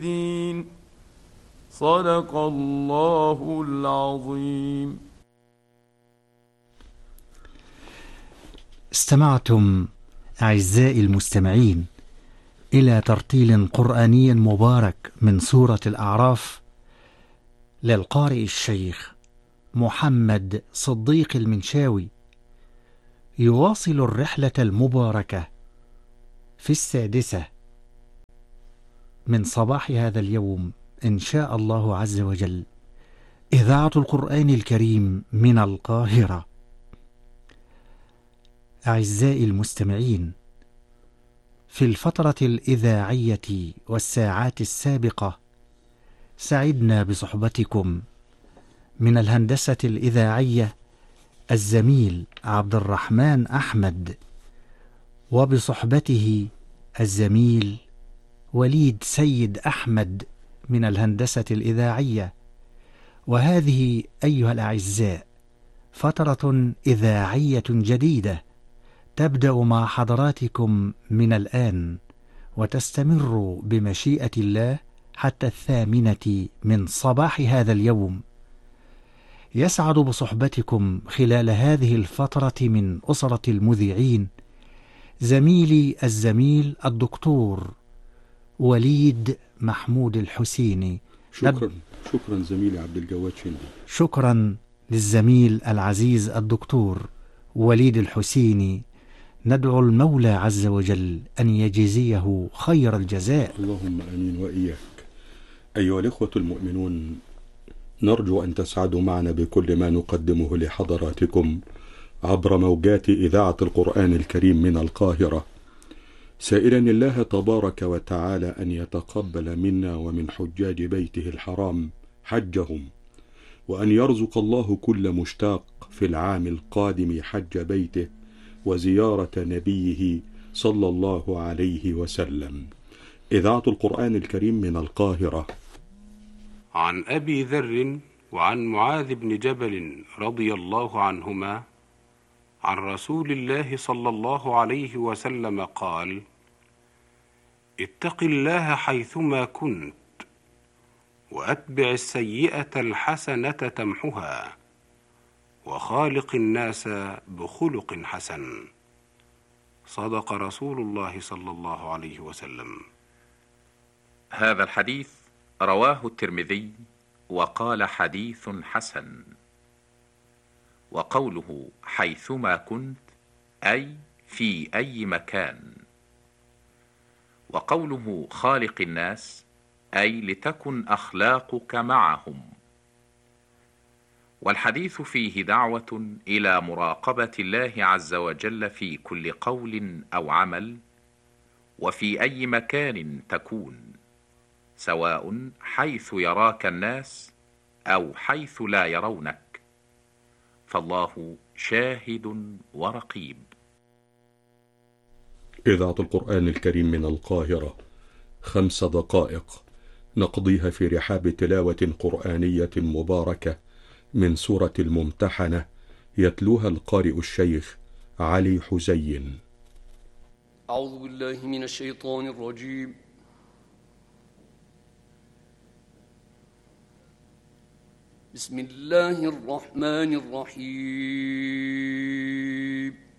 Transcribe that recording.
الدين. صدق الله العظيم. استمعتم أعزائي المستمعين إلى ترتيل قرآني مبارك من سورة الأعراف للقارئ الشيخ محمد صديق المنشاوي، يواصل الرحلة المباركة في السادسة من صباح هذا اليوم إن شاء الله عز وجل إذاعة القرآن الكريم من القاهرة. أعزائي المستمعين، في الفترة الإذاعية والساعات السابقة سعدنا بصحبتكم من الهندسة الإذاعية الزميل عبد الرحمن أحمد، وبصحبته الزميل وليد سيد أحمد من الهندسة الإذاعية. وهذه أيها الأعزاء فترة إذاعية جديدة تبدأ مع حضراتكم من الآن وتستمر بمشيئة الله حتى 8 من صباح هذا اليوم. يسعد بصحبتكم خلال هذه الفترة من أسرة المذيعين زميلي الزميل الدكتور وليد محمود الحسيني. شكرا زميلي عبد الجواد شندي. شكرا للزميل العزيز الدكتور وليد الحسيني. ندعو المولى عز وجل أن يجزيه خير الجزاء. اللهم آمين وإياك. أيها الإخوة المؤمنون، نرجو أن تسعدوا معنا بكل ما نقدمه لحضراتكم عبر موجات إذاعة القرآن الكريم من القاهرة، سائلا الله تبارك وتعالى أن يتقبل منا ومن حجاج بيته الحرام حجهم، وأن يرزق الله كل مشتاق في العام القادم حج بيته وزيارة نبيه صلى الله عليه وسلم. إذاعة القرآن الكريم من القاهرة. عن أبي ذر وعن معاذ بن جبل رضي الله عنهما عن رسول الله صلى الله عليه وسلم قال: اتق الله حيثما كنت، وأتبع السيئة الحسنة تمحها، وخالق الناس بخلق حسن. صدق رسول الله صلى الله عليه وسلم. هذا الحديث رواه الترمذي وقال حديث حسن. وقوله حيثما كنت أي في أي مكان، وقوله خالق الناس أي لتكن أخلاقك معهم. والحديث فيه دعوة إلى مراقبة الله عز وجل في كل قول أو عمل، وفي أي مكان تكون، سواء حيث يراك الناس أو حيث لا يرونك، فالله شاهد ورقيب. إذاعة القرآن الكريم من القاهرة، 5 دقائق نقضيها في رحاب تلاوة قرآنية مباركة من سورة الممتحنة، يتلوها القارئ الشيخ علي حزين. أعوذ بالله من الشيطان الرجيم. بسم الله الرحمن الرحيم.